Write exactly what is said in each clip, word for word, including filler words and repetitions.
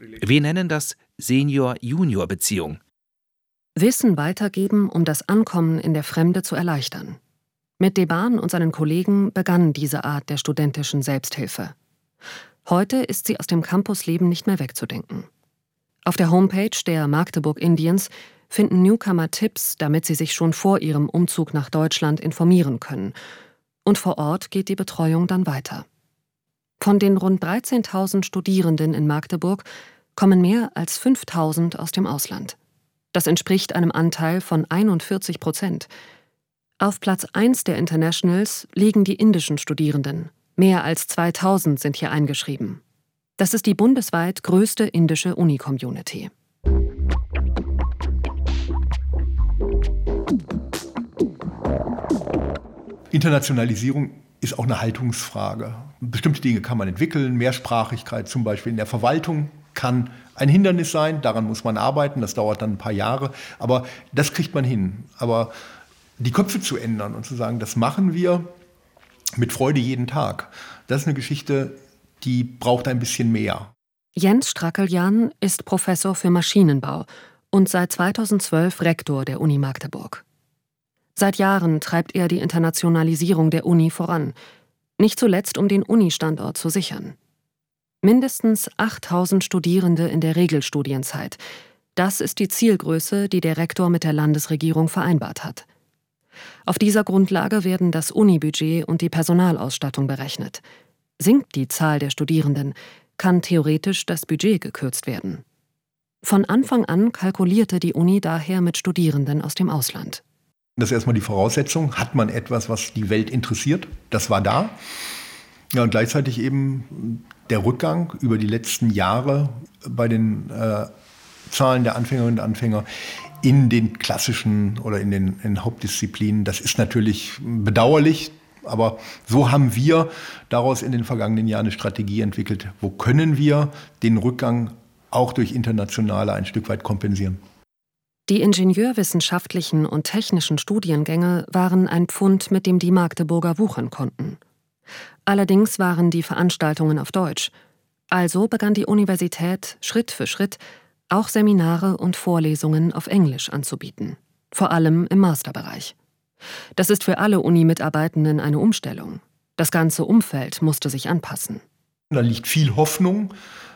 Wir nennen das Senior-Junior-Beziehung. Wissen weitergeben, um das Ankommen in der Fremde zu erleichtern. Mit Deban und seinen Kollegen begann diese Art der studentischen Selbsthilfe. Heute ist sie aus dem Campusleben nicht mehr wegzudenken. Auf der Homepage der Magdeburg Indians finden Newcomer Tipps, damit sie sich schon vor ihrem Umzug nach Deutschland informieren können. Und vor Ort geht die Betreuung dann weiter. Von den rund dreizehntausend Studierenden in Magdeburg kommen mehr als fünftausend aus dem Ausland. Das entspricht einem Anteil von einundvierzig Prozent. Auf Platz eins der Internationals liegen die indischen Studierenden. Mehr als zweitausend sind hier eingeschrieben. Das ist die bundesweit größte indische Uni-Community. Internationalisierung ist auch eine Haltungsfrage. Bestimmte Dinge kann man entwickeln. Mehrsprachigkeit zum Beispiel in der Verwaltung kann ein Hindernis sein. Daran muss man arbeiten. Das dauert dann ein paar Jahre. Aber das kriegt man hin. Aber die Köpfe zu ändern und zu sagen, das machen wir mit Freude jeden Tag, das ist eine Geschichte, die braucht ein bisschen mehr. Jens Strakeljan ist Professor für Maschinenbau und seit zweitausendzwölf Rektor der Uni Magdeburg. Seit Jahren treibt er die Internationalisierung der Uni voran, nicht zuletzt um den Uni-Standort zu sichern. Mindestens achttausend Studierende in der Regelstudienzeit. Das ist die Zielgröße, die der Rektor mit der Landesregierung vereinbart hat. Auf dieser Grundlage werden das Unibudget und die Personalausstattung berechnet. Sinkt die Zahl der Studierenden, kann theoretisch das Budget gekürzt werden. Von Anfang an kalkulierte die Uni daher mit Studierenden aus dem Ausland. Das ist erstmal die Voraussetzung. Hat man etwas, was die Welt interessiert? Das war da. Ja, und gleichzeitig eben der Rückgang über die letzten Jahre bei den äh, Zahlen der Anfängerinnen und Anfänger in den klassischen oder in den in Hauptdisziplinen. Das ist natürlich bedauerlich, aber so haben wir daraus in den vergangenen Jahren eine Strategie entwickelt. Wo können wir den Rückgang auch durch internationale ein Stück weit kompensieren? Die ingenieurwissenschaftlichen und technischen Studiengänge waren ein Pfund, mit dem die Magdeburger wuchern konnten. Allerdings waren die Veranstaltungen auf Deutsch. Also begann die Universität Schritt für Schritt auch Seminare und Vorlesungen auf Englisch anzubieten, vor allem im Masterbereich. Das ist für alle Uni-Mitarbeitenden eine Umstellung. Das ganze Umfeld musste sich anpassen. Da liegt viel Hoffnung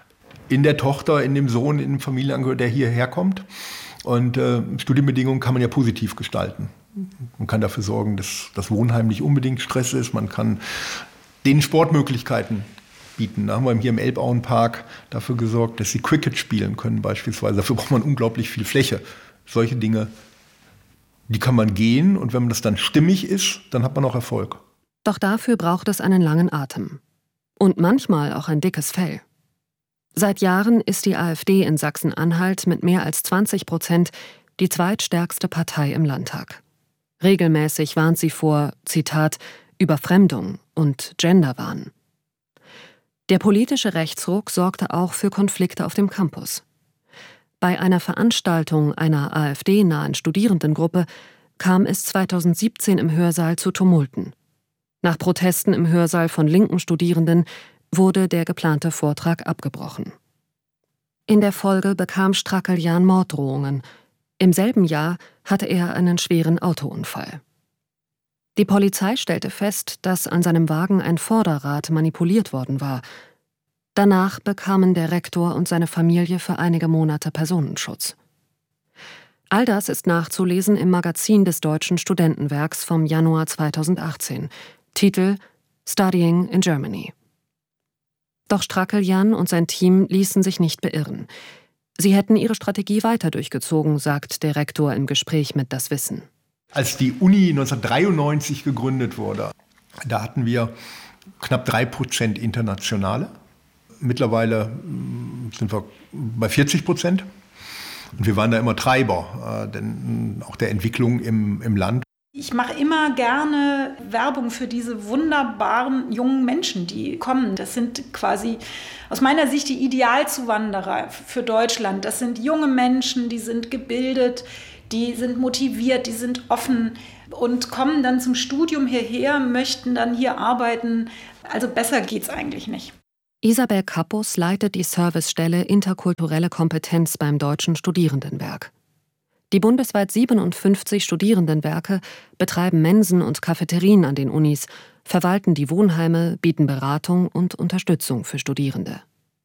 in der Tochter, in dem Sohn, in dem Familienangehörigen, der hierher kommt. Und äh, Studienbedingungen kann man ja positiv gestalten. Man kann dafür sorgen, dass das Wohnheim nicht unbedingt Stress ist. Man kann denen Sportmöglichkeiten bieten. Da haben wir hier im Elbauenpark dafür gesorgt, dass sie Cricket spielen können beispielsweise. Dafür braucht man unglaublich viel Fläche. Solche Dinge, die kann man gehen. Und wenn man das dann stimmig ist, dann hat man auch Erfolg. Doch dafür braucht es einen langen Atem. Und manchmal auch ein dickes Fell. Seit Jahren ist die AfD in Sachsen-Anhalt mit mehr als zwanzig Prozent die zweitstärkste Partei im Landtag. Regelmäßig warnt sie vor, Zitat, Überfremdung und Genderwahn. Der politische Rechtsruck sorgte auch für Konflikte auf dem Campus. Bei einer Veranstaltung einer AfD-nahen Studierendengruppe kam es zweitausendsiebzehn im Hörsaal zu Tumulten. Nach Protesten im Hörsaal von linken Studierenden wurde der geplante Vortrag abgebrochen. In der Folge bekam Strakeljan Morddrohungen. Im selben Jahr hatte er einen schweren Autounfall. Die Polizei stellte fest, dass an seinem Wagen ein Vorderrad manipuliert worden war. Danach bekamen der Rektor und seine Familie für einige Monate Personenschutz. All das ist nachzulesen im Magazin des Deutschen Studentenwerks vom Januar zweitausendachtzehn. Titel Studying in Germany. Doch Strakeljan und sein Team ließen sich nicht beirren. Sie hätten ihre Strategie weiter durchgezogen, sagt der Rektor im Gespräch mit Das Wissen. Als die Uni neunzehnhundertdreiundneunzig gegründet wurde, da hatten wir knapp drei Prozent Internationale. Mittlerweile sind wir bei vierzig Prozent. Und wir waren da immer Treiber, äh, denn auch der Entwicklung im, im Land. Ich mache immer gerne Werbung für diese wunderbaren jungen Menschen, die kommen. Das sind quasi aus meiner Sicht die Idealzuwanderer für Deutschland. Das sind junge Menschen, die sind gebildet, die sind motiviert, die sind offen und kommen dann zum Studium hierher, möchten dann hier arbeiten. Also besser geht's eigentlich nicht. Isabel Kappus leitet die Servicestelle Interkulturelle Kompetenz beim Deutschen Studierendenwerk. Die bundesweit siebenundfünfzig Studierendenwerke betreiben Mensen und Cafeterien an den Unis, verwalten die Wohnheime, bieten Beratung und Unterstützung für Studierende.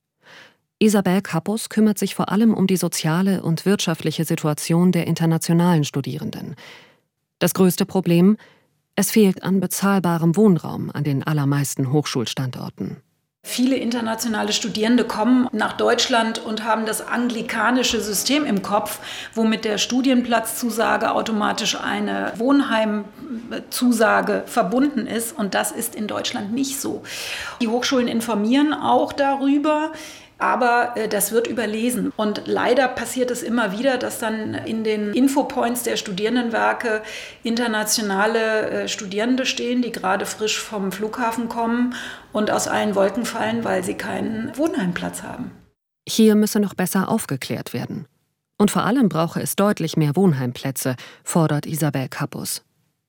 Isabel Kappus kümmert sich vor allem um die soziale und wirtschaftliche Situation der internationalen Studierenden. Das größte Problem: es fehlt an bezahlbarem Wohnraum an den allermeisten Hochschulstandorten. Viele internationale Studierende kommen nach Deutschland und haben das anglikanische System im Kopf, wo mit der Studienplatzzusage automatisch eine Wohnheimzusage verbunden ist. Und das ist in Deutschland nicht so. Die Hochschulen informieren auch darüber, aber das wird überlesen. Und leider passiert es immer wieder, dass dann in den Infopoints der Studierendenwerke internationale Studierende stehen, die gerade frisch vom Flughafen kommen und aus allen Wolken fallen, weil sie keinen Wohnheimplatz haben. Hier müsse noch besser aufgeklärt werden. Und vor allem brauche es deutlich mehr Wohnheimplätze, fordert Isabel Kappus.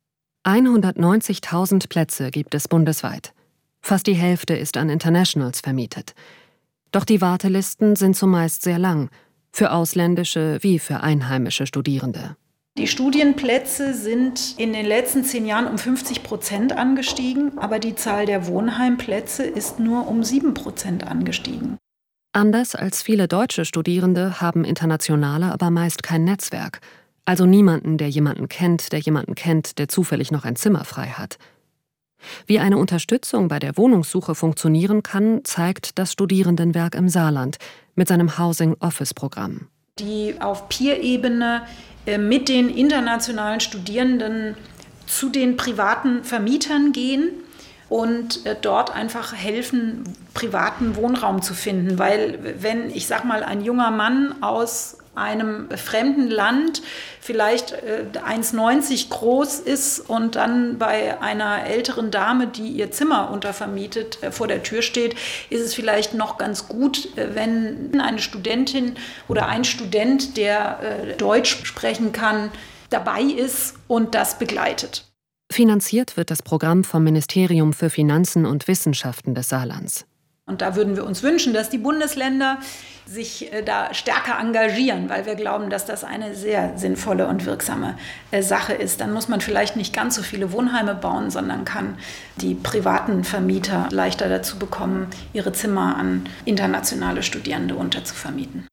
hundertneunzigtausend Plätze gibt es bundesweit. Fast die Hälfte ist an Internationals vermietet. Doch die Wartelisten sind zumeist sehr lang, für ausländische wie für einheimische Studierende. Die Studienplätze sind in den letzten zehn Jahren um fünfzig Prozent angestiegen, aber die Zahl der Wohnheimplätze ist nur um sieben Prozent angestiegen. Anders als viele deutsche Studierende haben Internationale aber meist kein Netzwerk, also niemanden, der jemanden kennt, der jemanden kennt, der zufällig noch ein Zimmer frei hat. Wie eine Unterstützung bei der Wohnungssuche funktionieren kann, zeigt das Studierendenwerk im Saarland mit seinem Housing-Office-Programm. Die auf Peer-Ebene mit den internationalen Studierenden zu den privaten Vermietern gehen und dort einfach helfen, privaten Wohnraum zu finden. Weil wenn, ich sag mal, ein junger Mann aus einem fremden Land vielleicht eins neunzig groß ist und dann bei einer älteren Dame, die ihr Zimmer untervermietet, vor der Tür steht, ist es vielleicht noch ganz gut, wenn eine Studentin oder ein Student, der Deutsch sprechen kann, dabei ist und das begleitet. Finanziert wird das Programm vom Ministerium für Finanzen und Wissenschaften des Saarlands. Und da würden wir uns wünschen, dass die Bundesländer sich äh, da stärker engagieren, weil wir glauben, dass das eine sehr sinnvolle und wirksame äh, Sache ist. Dann muss man vielleicht nicht ganz so viele Wohnheime bauen, sondern kann die privaten Vermieter leichter dazu bekommen, ihre Zimmer an internationale Studierende unterzuvermieten.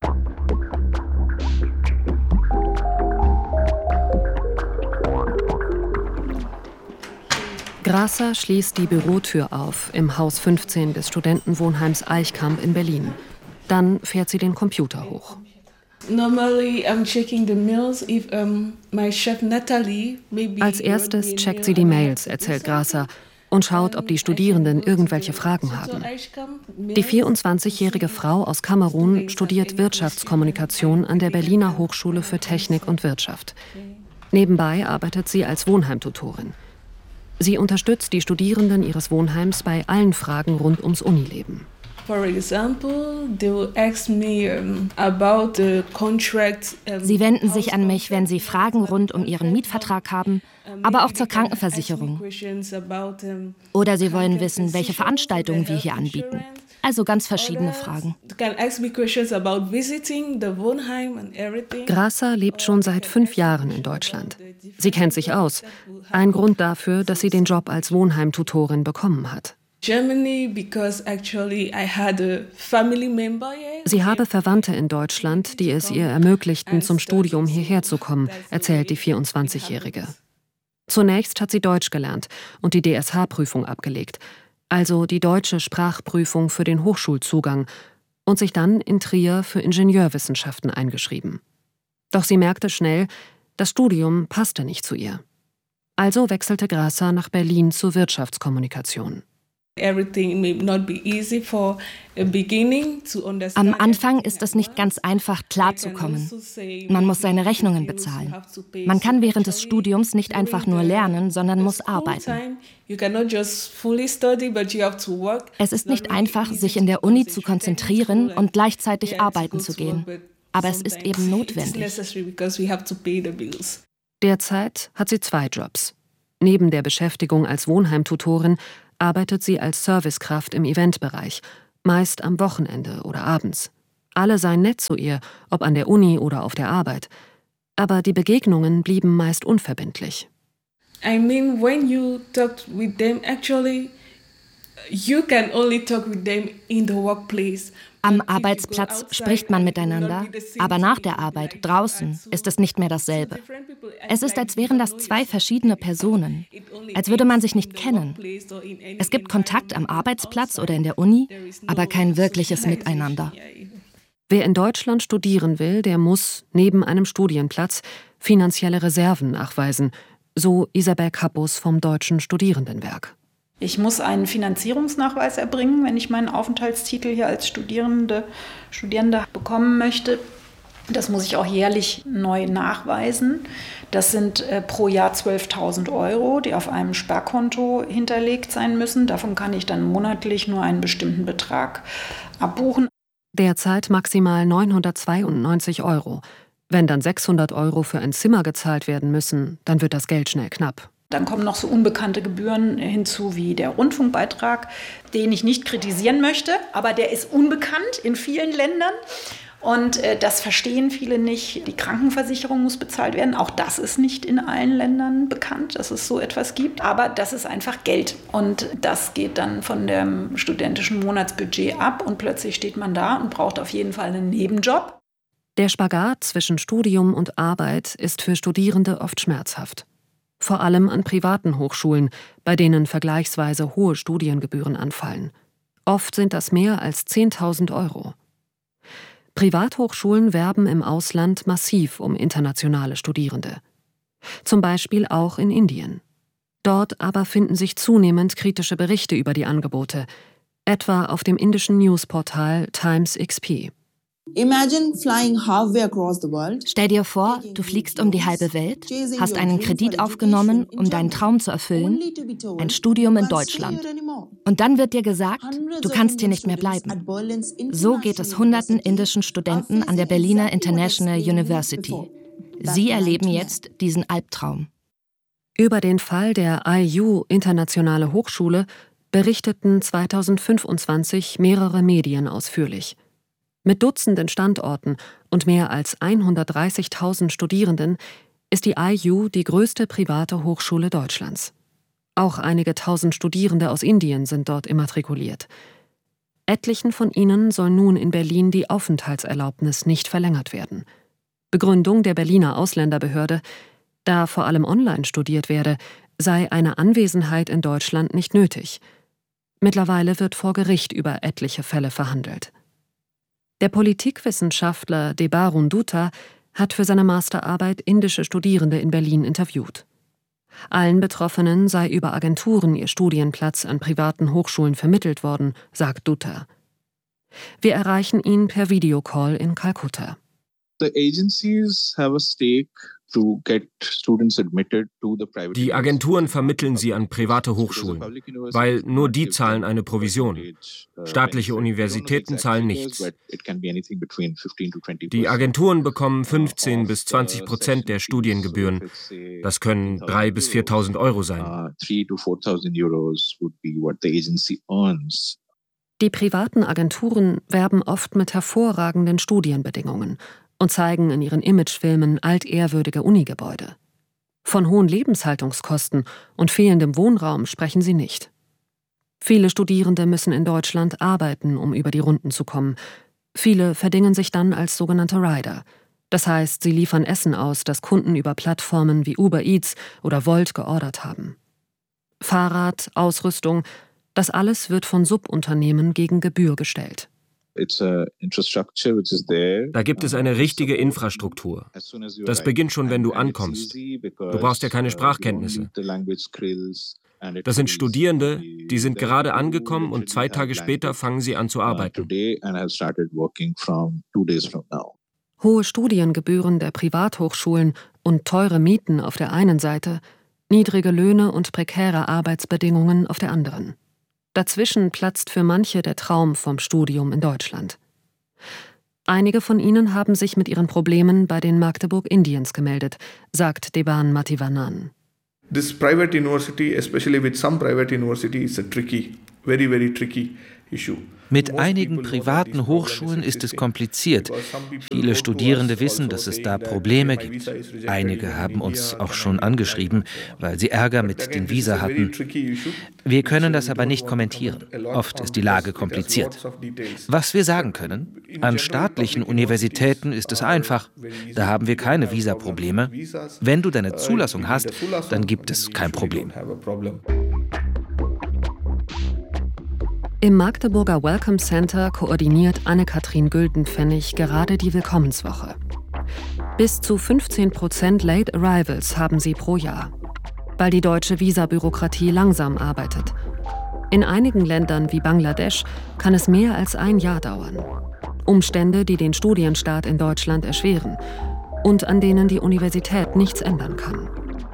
Grasser schließt die Bürotür auf im Haus fünfzehn des Studentenwohnheims Eichkamp in Berlin. Dann fährt sie den Computer hoch. Als erstes checkt sie die Mails, erzählt Grasser, und schaut, ob die Studierenden irgendwelche Fragen haben. Die vierundzwanzigjährige Frau aus Kamerun studiert Wirtschaftskommunikation an der Berliner Hochschule für Technik und Wirtschaft. Nebenbei arbeitet sie als Wohnheimtutorin. Sie unterstütSie die Studierenden ihres Wohnheims bei allen Fragen rund ums Unileben. Sie wenden sich an mich, wenn sie Fragen rund um ihren Mietvertrag haben, aber auch zur Krankenversicherung. Oder sie wollen wissen, welche Veranstaltungen wir hier anbieten. Also ganz verschiedene Fragen. Grasser lebt schon seit fünf Jahren in Deutschland. Sie kennt sich aus. Ein Grund dafür, dass sie den Job als Wohnheimtutorin bekommen hat. Sie habe Verwandte in Deutschland, die es ihr ermöglichten, zum Studium hierher zu kommen, erzählt die vierundzwanzigjährige. Zunächst hat sie Deutsch gelernt und die D S H-Prüfung abgelegt, also die deutsche Sprachprüfung für den Hochschulzugang, und sich dann in Trier für Ingenieurwissenschaften eingeschrieben. Doch sie merkte schnell, das Studium passte nicht zu ihr. Also wechselte Grasser nach Berlin zur Wirtschaftskommunikation. Am Anfang ist es nicht ganz einfach, klarzukommen. Man muss seine Rechnungen bezahlen. Man kann während des Studiums nicht einfach nur lernen, sondern muss arbeiten. Es ist nicht einfach, sich in der Uni zu konzentrieren und gleichzeitig arbeiten zu gehen. Aber es ist eben notwendig. Derzeit hat sie zwei Jobs. Neben der Beschäftigung als Wohnheimtutorin arbeitet sie als Servicekraft im Eventbereich meist am Wochenende oder abends. Alle seien nett zu ihr, ob an der Uni oder auf der Arbeit. Aber die Begegnungen blieben meist unverbindlich. I mean, when you talked with them, actually, you can only talk with them in the workplace. Am Arbeitsplatz spricht man miteinander, aber nach der Arbeit, draußen, ist es nicht mehr dasselbe. Es ist, als wären das zwei verschiedene Personen, als würde man sich nicht kennen. Es gibt Kontakt am Arbeitsplatz oder in der Uni, aber kein wirkliches Miteinander. Wer in Deutschland studieren will, der muss, neben einem Studienplatz, finanzielle Reserven nachweisen, so Isabel Kappus vom Deutschen Studierendenwerk. Ich muss einen Finanzierungsnachweis erbringen, wenn ich meinen Aufenthaltstitel hier als Studierende, Studierende bekommen möchte. Das muss ich auch jährlich neu nachweisen. Das sind äh, pro Jahr zwölftausend Euro, die auf einem Sparkonto hinterlegt sein müssen. Davon kann ich dann monatlich nur einen bestimmten Betrag abbuchen. Derzeit maximal neunhundertzweiundneunzig Euro. Wenn dann sechshundert Euro für ein Zimmer gezahlt werden müssen, dann wird das Geld schnell knapp. Dann kommen noch so unbekannte Gebühren hinzu wie der Rundfunkbeitrag, den ich nicht kritisieren möchte, aber der ist unbekannt in vielen Ländern. Und äh, das verstehen viele nicht. Die Krankenversicherung muss bezahlt werden. Auch das ist nicht in allen Ländern bekannt, dass es so etwas gibt. Aber das ist einfach Geld. Und das geht dann von dem studentischen Monatsbudget ab. Und plötzlich steht man da und braucht auf jeden Fall einen Nebenjob. Der Spagat zwischen Studium und Arbeit ist für Studierende oft schmerzhaft. Vor allem an privaten Hochschulen, bei denen vergleichsweise hohe Studiengebühren anfallen. Oft sind das mehr als zehntausend Euro. Privathochschulen werben im Ausland massiv um internationale Studierende. Zum Beispiel auch in Indien. Dort aber finden sich zunehmend kritische Berichte über die Angebote, etwa auf dem indischen Newsportal Times X P. Stell dir vor, du fliegst um die halbe Welt, hast einen Kredit aufgenommen, um deinen Traum zu erfüllen, ein Studium in Deutschland. Und dann wird dir gesagt, du kannst hier nicht mehr bleiben. So geht es hunderten indischen Studenten an der Berliner International University. Sie erleben jetzt diesen Albtraum. Über den Fall der I U Internationale Hochschule berichteten zweitausendfünfundzwanzig mehrere Medien ausführlich. Mit Dutzenden Standorten und mehr als hundertdreißigtausend Studierenden ist die I U die größte private Hochschule Deutschlands. Auch einige tausend Studierende aus Indien sind dort immatrikuliert. Etlichen von ihnen soll nun in Berlin die Aufenthaltserlaubnis nicht verlängert werden. Begründung der Berliner Ausländerbehörde: Da vor allem online studiert werde, sei eine Anwesenheit in Deutschland nicht nötig. Mittlerweile wird vor Gericht über etliche Fälle verhandelt. Der Politikwissenschaftler Debarun Dutta hat für seine Masterarbeit indische Studierende in Berlin interviewt. Allen Betroffenen sei über Agenturen ihr Studienplatz an privaten Hochschulen vermittelt worden, sagt Dutta. Wir erreichen ihn per Videocall in Kalkutta. Die Agenturen vermitteln sie an private Hochschulen, weil nur die zahlen eine Provision. Staatliche Universitäten zahlen nichts. Die Agenturen bekommen fünfzehn bis zwanzig Prozent der Studiengebühren. Das können dreitausend bis viertausend Euro sein. Die privaten Agenturen werben oft mit hervorragenden Studienbedingungen und zeigen in ihren Imagefilmen altehrwürdige Unigebäude. Von hohen Lebenshaltungskosten und fehlendem Wohnraum sprechen sie nicht. Viele Studierende müssen in Deutschland arbeiten, um über die Runden zu kommen. Viele verdingen sich dann als sogenannte Rider. Das heißt, sie liefern Essen aus, das Kunden über Plattformen wie Uber Eats oder Volt geordert haben. Fahrrad, Ausrüstung, das alles wird von Subunternehmen gegen Gebühr gestellt. Da gibt es eine richtige Infrastruktur. Das beginnt schon, wenn du ankommst. Du brauchst ja keine Sprachkenntnisse. Das sind Studierende, die sind gerade angekommen und zwei Tage später fangen sie an zu arbeiten. Hohe Studiengebühren der Privathochschulen und teure Mieten auf der einen Seite, niedrige Löhne und prekäre Arbeitsbedingungen auf der anderen. Dazwischen platzt für manche der Traum vom Studium in Deutschland. Einige von ihnen haben sich mit ihren Problemen bei den Magdeburg Indiens gemeldet, sagt Deban Mativanan. This private university, especially with some private university, is a tricky, very, very tricky. Mit einigen privaten Hochschulen ist es kompliziert. Viele Studierende wissen, dass es da Probleme gibt. Einige haben uns auch schon angeschrieben, weil sie Ärger mit den Visa hatten. Wir können das aber nicht kommentieren. Oft ist die Lage kompliziert. Was wir sagen können: An staatlichen Universitäten ist es einfach. Da haben wir keine Visaprobleme. Wenn du deine Zulassung hast, dann gibt es kein Problem. Im Magdeburger Welcome Center koordiniert Anne-Kathrin Güldenpfennig gerade die Willkommenswoche. Bis zu fünfzehn Prozent Late Arrivals haben sie pro Jahr, weil die deutsche Visabürokratie langsam arbeitet. In einigen Ländern wie Bangladesch kann es mehr als ein Jahr dauern. Umstände, die den Studienstart in Deutschland erschweren und an denen die Universität nichts ändern kann.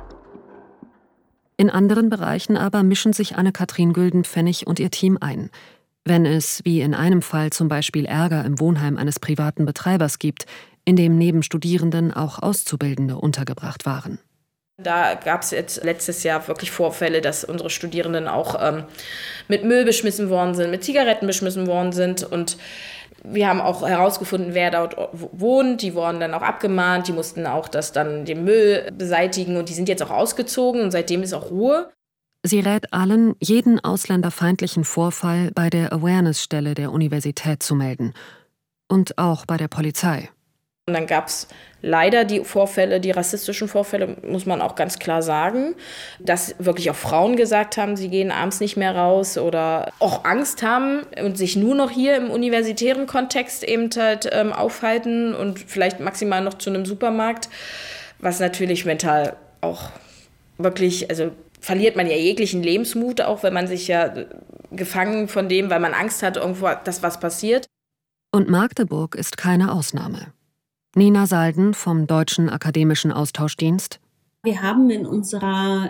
In anderen Bereichen aber mischen sich Anne-Kathrin Güldenpfennig und ihr Team ein. Wenn es, wie in einem Fall zum Beispiel, Ärger im Wohnheim eines privaten Betreibers gibt, in dem neben Studierenden auch Auszubildende untergebracht waren. Da gab es jetzt letztes Jahr wirklich Vorfälle, dass unsere Studierenden auch ähm, mit Müll beschmissen worden sind, mit Zigaretten beschmissen worden sind. Und wir haben auch herausgefunden, wer dort wohnt. Die wurden dann auch abgemahnt. Die mussten auch das dann den Müll beseitigen. Und die sind jetzt auch ausgezogen. Und seitdem ist auch Ruhe. Sie rät allen, jeden ausländerfeindlichen Vorfall bei der Awareness-Stelle der Universität zu melden. Und auch bei der Polizei. Und dann gab es leider die Vorfälle, die rassistischen Vorfälle, muss man auch ganz klar sagen, dass wirklich auch Frauen gesagt haben, sie gehen abends nicht mehr raus oder auch Angst haben und sich nur noch hier im universitären Kontext eben halt ähm, aufhalten und vielleicht maximal noch zu einem Supermarkt, was natürlich mental auch wirklich, also verliert man ja jeglichen Lebensmut, auch wenn man sich ja gefangen von dem, weil man Angst hat, irgendwo, dass was passiert. Und Magdeburg ist keine Ausnahme. Nina Salden vom Deutschen Akademischen Austauschdienst. Wir haben in unserer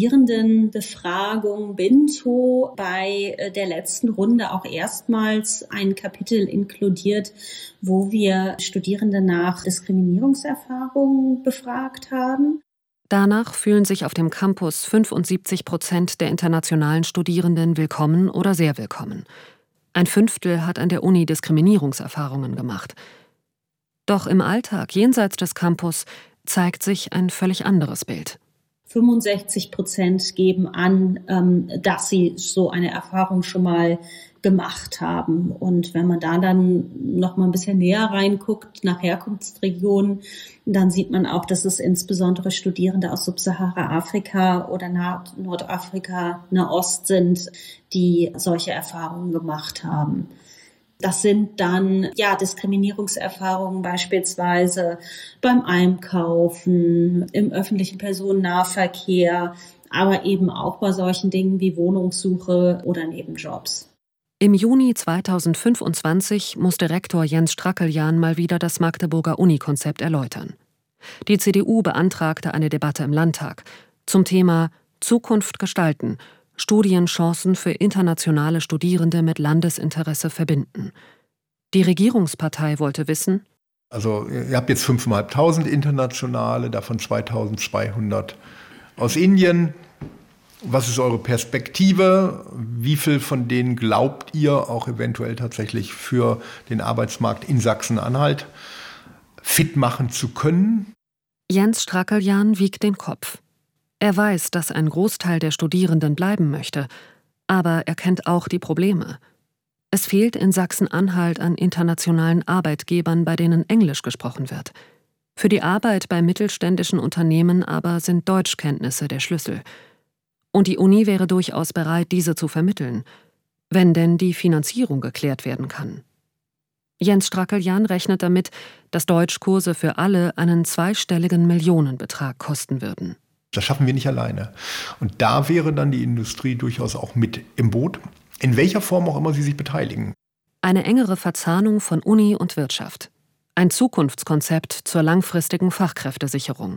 Studierendenbefragung BINTO bei der letzten Runde auch erstmals ein Kapitel inkludiert, wo wir Studierende nach Diskriminierungserfahrungen befragt haben. Danach fühlen sich auf dem Campus fünfundsiebzig Prozent der internationalen Studierenden willkommen oder sehr willkommen. Ein Fünftel hat an der Uni Diskriminierungserfahrungen gemacht. Doch im Alltag jenseits des Campus zeigt sich ein völlig anderes Bild. fünfundsechzig Prozent geben an, dass sie so eine Erfahrung schon mal gemacht haben. Und wenn man da dann noch mal ein bisschen näher reinguckt nach Herkunftsregionen, dann sieht man auch, dass es insbesondere Studierende aus Subsahara-Afrika oder Nordafrika, Nahost sind, die solche Erfahrungen gemacht haben. Das sind dann ja Diskriminierungserfahrungen beispielsweise beim Einkaufen, im öffentlichen Personennahverkehr, aber eben auch bei solchen Dingen wie Wohnungssuche oder Nebenjobs. Im Juni zweitausendfünfundzwanzig musste Rektor Jens Strackeljan mal wieder das Magdeburger Uni-Konzept erläutern. Die C D U beantragte eine Debatte im Landtag zum Thema Zukunft gestalten, Studienchancen für internationale Studierende mit Landesinteresse verbinden. Die Regierungspartei wollte wissen: Also ihr habt jetzt fünftausendfünfhundert Internationale, davon zweitausendzweihundert aus Indien. Was ist eure Perspektive? Wie viel von denen glaubt ihr auch eventuell tatsächlich für den Arbeitsmarkt in Sachsen-Anhalt fit machen zu können? Jens Strackeljan wiegt den Kopf. Er weiß, dass ein Großteil der Studierenden bleiben möchte, aber er kennt auch die Probleme. Es fehlt in Sachsen-Anhalt an internationalen Arbeitgebern, bei denen Englisch gesprochen wird. Für die Arbeit bei mittelständischen Unternehmen aber sind Deutschkenntnisse der Schlüssel. Und die Uni wäre durchaus bereit, diese zu vermitteln, wenn denn die Finanzierung geklärt werden kann. Jens Strackeljan rechnet damit, dass Deutschkurse für alle einen zweistelligen Millionenbetrag kosten würden. Das schaffen wir nicht alleine. Und da wäre dann die Industrie durchaus auch mit im Boot, in welcher Form auch immer sie sich beteiligen. Eine engere Verzahnung von Uni und Wirtschaft. Ein Zukunftskonzept zur langfristigen Fachkräftesicherung.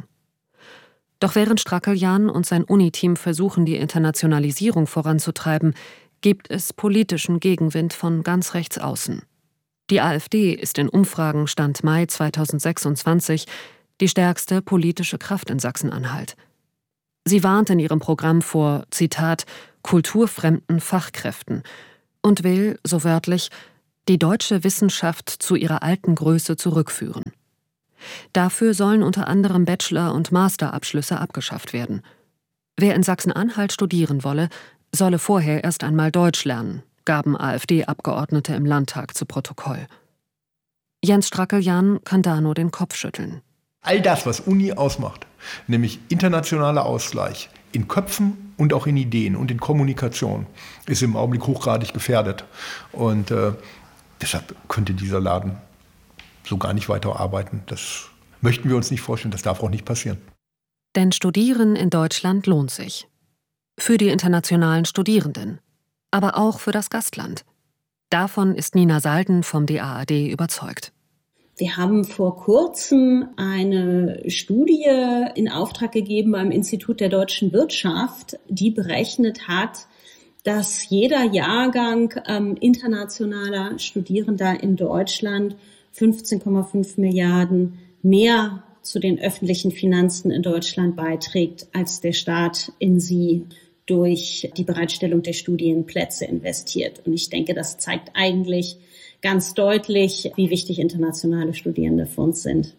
Doch während Strackeljan und sein Uni-Team versuchen, die Internationalisierung voranzutreiben, gibt es politischen Gegenwind von ganz rechts außen. Die AfD ist in Umfragen Stand Mai zweitausendsechsundzwanzig die stärkste politische Kraft in Sachsen-Anhalt. Sie warnt in ihrem Programm vor, Zitat, kulturfremden Fachkräften und will, so wörtlich, die deutsche Wissenschaft zu ihrer alten Größe zurückführen. Dafür sollen unter anderem Bachelor- und Masterabschlüsse abgeschafft werden. Wer in Sachsen-Anhalt studieren wolle, solle vorher erst einmal Deutsch lernen, gaben AfD-Abgeordnete im Landtag zu Protokoll. Jens Strackeljan kann da nur den Kopf schütteln. All das, was Uni ausmacht, nämlich internationaler Ausgleich in Köpfen und auch in Ideen und in Kommunikation, ist im Augenblick hochgradig gefährdet. Und äh, deshalb könnte dieser Laden so gar nicht weiter arbeiten. Das möchten wir uns nicht vorstellen, das darf auch nicht passieren. Denn Studieren in Deutschland lohnt sich. Für die internationalen Studierenden, aber auch für das Gastland. Davon ist Nina Salden vom D A A D überzeugt. Wir haben vor kurzem eine Studie in Auftrag gegeben beim Institut der deutschen Wirtschaft, die berechnet hat, dass jeder Jahrgang ähm, internationaler Studierender in Deutschland fünfzehn Komma fünf Milliarden mehr zu den öffentlichen Finanzen in Deutschland beiträgt, als der Staat in sie durch die Bereitstellung der Studienplätze investiert. Und ich denke, das zeigt eigentlich ganz deutlich, wie wichtig internationale Studierende für uns sind.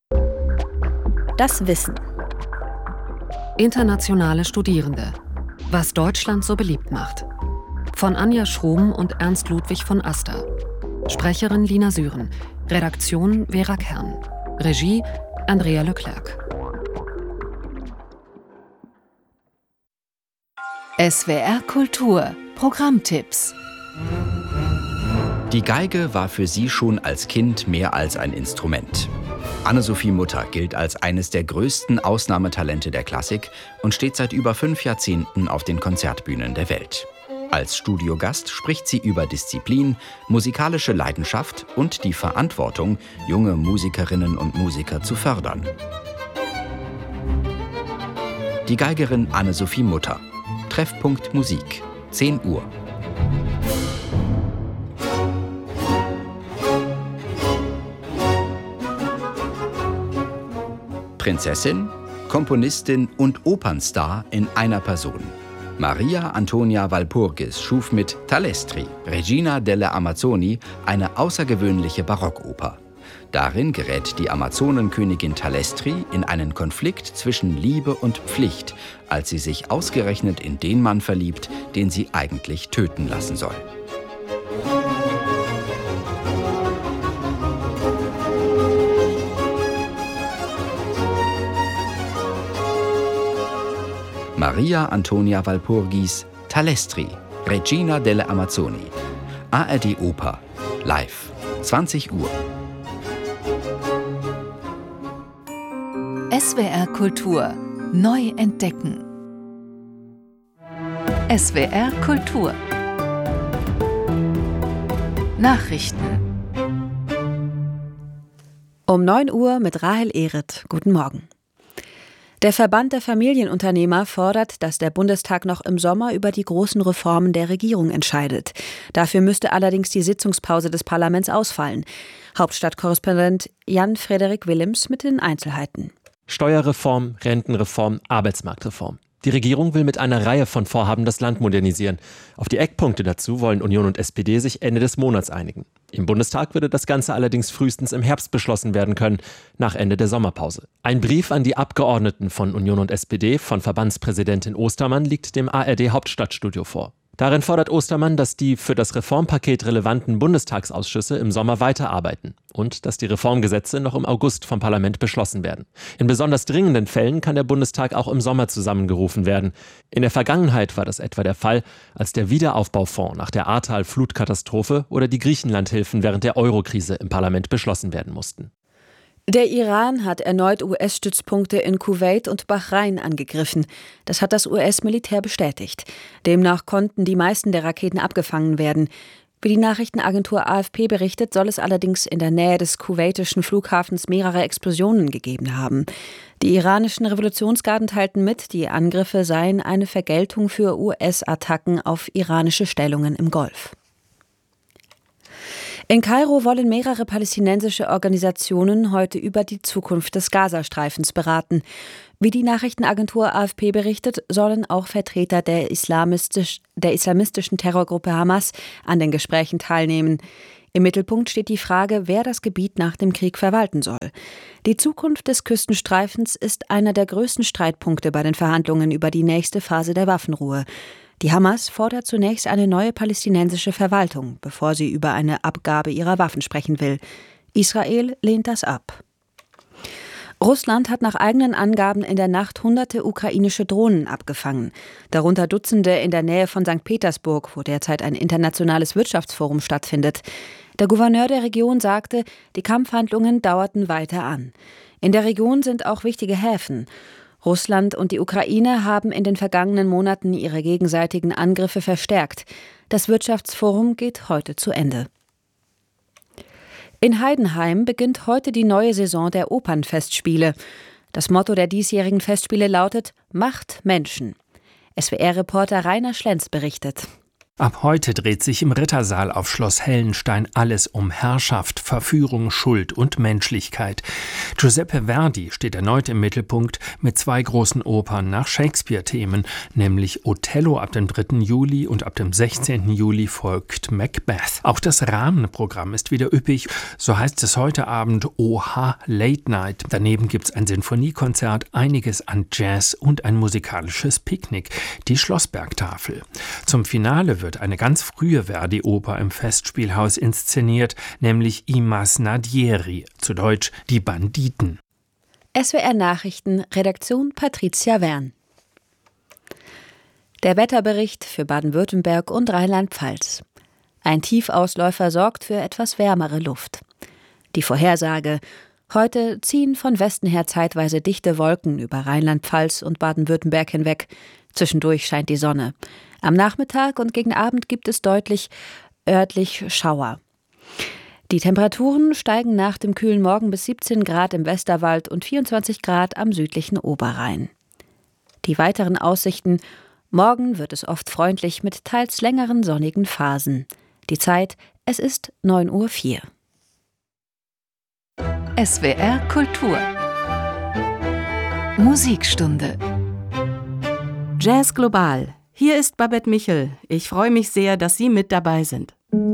Das Wissen. Internationale Studierende. Was Deutschland so beliebt macht. Von Anja Schrum und Ernst Ludwig von Aster. Sprecherin Lina Süren. Redaktion Vera Kern. Regie Andrea Leclerc. S W R Kultur. Programmtipps. Die Geige war für sie schon als Kind mehr als ein Instrument. Anne-Sophie Mutter gilt als eines der größten Ausnahmetalente der Klassik und steht seit über fünf Jahrzehnten auf den Konzertbühnen der Welt. Als Studiogast spricht sie über Disziplin, musikalische Leidenschaft und die Verantwortung, junge Musikerinnen und Musiker zu fördern. Die Geigerin Anne-Sophie Mutter. Treffpunkt Musik, zehn Uhr. Prinzessin, Komponistin und Opernstar in einer Person. Maria Antonia Walpurgis schuf mit Talestri, Regina delle Amazzoni, eine außergewöhnliche Barockoper. Darin gerät die Amazonenkönigin Talestri in einen Konflikt zwischen Liebe und Pflicht, als sie sich ausgerechnet in den Mann verliebt, den sie eigentlich töten lassen soll. Maria Antonia Walpurgis, Talestri, Regina delle Amazzoni. A R D Oper, live, zwanzig Uhr. S W R Kultur neu entdecken. S W R Kultur. Nachrichten. Um neun Uhr mit Rahel Ehret. Guten Morgen. Der Verband der Familienunternehmer fordert, dass der Bundestag noch im Sommer über die großen Reformen der Regierung entscheidet. Dafür müsste allerdings die Sitzungspause des Parlaments ausfallen. Hauptstadtkorrespondent Jan-Frederik Willems mit den Einzelheiten. Steuerreform, Rentenreform, Arbeitsmarktreform. Die Regierung will mit einer Reihe von Vorhaben das Land modernisieren. Auf die Eckpunkte dazu wollen Union und S P D sich Ende des Monats einigen. Im Bundestag würde das Ganze allerdings frühestens im Herbst beschlossen werden können, nach Ende der Sommerpause. Ein Brief an die Abgeordneten von Union und S P D von Verbandspräsidentin Ostermann liegt dem A R D-Hauptstadtstudio vor. Darin fordert Ostermann, dass die für das Reformpaket relevanten Bundestagsausschüsse im Sommer weiterarbeiten und dass die Reformgesetze noch im August vom Parlament beschlossen werden. In besonders dringenden Fällen kann der Bundestag auch im Sommer zusammengerufen werden. In der Vergangenheit war das etwa der Fall, als der Wiederaufbaufonds nach der Ahrtal-Flutkatastrophe oder die Griechenlandhilfen während der Eurokrise im Parlament beschlossen werden mussten. Der Iran hat erneut U S-Stützpunkte in Kuwait und Bahrain angegriffen. Das hat das U S-Militär bestätigt. Demnach konnten die meisten der Raketen abgefangen werden. Wie die Nachrichtenagentur A F P berichtet, soll es allerdings in der Nähe des kuwaitischen Flughafens mehrere Explosionen gegeben haben. Die iranischen Revolutionsgarden teilten mit, die Angriffe seien eine Vergeltung für U S-Attacken auf iranische Stellungen im Golf. In Kairo wollen mehrere palästinensische Organisationen heute über die Zukunft des Gazastreifens beraten. Wie die Nachrichtenagentur A F P berichtet, sollen auch Vertreter der, islamistisch, der islamistischen Terrorgruppe Hamas an den Gesprächen teilnehmen. Im Mittelpunkt steht die Frage, wer das Gebiet nach dem Krieg verwalten soll. Die Zukunft des Küstenstreifens ist einer der größten Streitpunkte bei den Verhandlungen über die nächste Phase der Waffenruhe. Die Hamas fordert zunächst eine neue palästinensische Verwaltung, bevor sie über eine Abgabe ihrer Waffen sprechen will. Israel lehnt das ab. Russland hat nach eigenen Angaben in der Nacht hunderte ukrainische Drohnen abgefangen, darunter Dutzende in der Nähe von Sankt Petersburg, wo derzeit ein internationales Wirtschaftsforum stattfindet. Der Gouverneur der Region sagte, die Kampfhandlungen dauerten weiter an. In der Region sind auch wichtige Häfen. Russland und die Ukraine haben in den vergangenen Monaten ihre gegenseitigen Angriffe verstärkt. Das Wirtschaftsforum geht heute zu Ende. In Heidenheim beginnt heute die neue Saison der Opernfestspiele. Das Motto der diesjährigen Festspiele lautet »Macht Menschen«. S W R-Reporter Rainer Schlenz berichtet. Ab heute dreht sich im Rittersaal auf Schloss Hellenstein alles um Herrschaft, Verführung, Schuld und Menschlichkeit. Giuseppe Verdi steht erneut im Mittelpunkt mit zwei großen Opern nach Shakespeare-Themen, nämlich Othello ab dem dritten Juli und ab dem sechzehnten Juli folgt Macbeth. Auch das Rahmenprogramm ist wieder üppig, so heißt es heute Abend Oha Late Night. Daneben gibt's ein Sinfoniekonzert, einiges an Jazz und ein musikalisches Picknick, die Schlossbergtafel. Zum Finale wird eine ganz frühe Verdi-Oper im Festspielhaus inszeniert, nämlich I Masnadieri, zu Deutsch Die Banditen. S W R-Nachrichten, Redaktion Patricia Wern. Der Wetterbericht für Baden-Württemberg und Rheinland-Pfalz. Ein Tiefausläufer sorgt für etwas wärmere Luft. Die Vorhersage: Heute ziehen von Westen her zeitweise dichte Wolken über Rheinland-Pfalz und Baden-Württemberg hinweg. Zwischendurch scheint die Sonne. Am Nachmittag und gegen Abend gibt es deutlich örtlich Schauer. Die Temperaturen steigen nach dem kühlen Morgen bis siebzehn Grad im Westerwald und vierundzwanzig Grad am südlichen Oberrhein. Die weiteren Aussichten: Morgen wird es oft freundlich mit teils längeren sonnigen Phasen. Die Zeit: Es ist neun Uhr vier. S W R Kultur Musikstunde Jazz Global. Hier ist Babette Michel. Ich freue mich sehr, dass Sie mit dabei sind.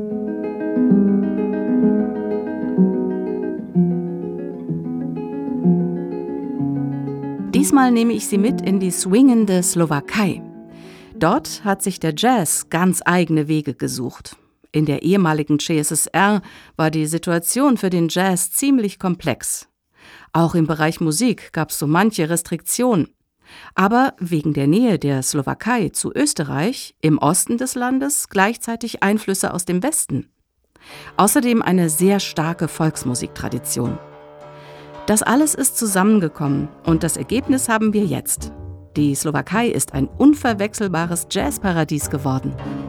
Diesmal nehme ich Sie mit in die swingende Slowakei. Dort hat sich der Jazz ganz eigene Wege gesucht. In der ehemaligen C S S R war die Situation für den Jazz ziemlich komplex. Auch im Bereich Musik gab es so manche Restriktionen. Aber wegen der Nähe der Slowakei zu Österreich, im Osten des Landes gleichzeitig Einflüsse aus dem Westen. Außerdem eine sehr starke Volksmusiktradition. Das alles ist zusammengekommen und das Ergebnis haben wir jetzt. Die Slowakei ist ein unverwechselbares Jazzparadies geworden.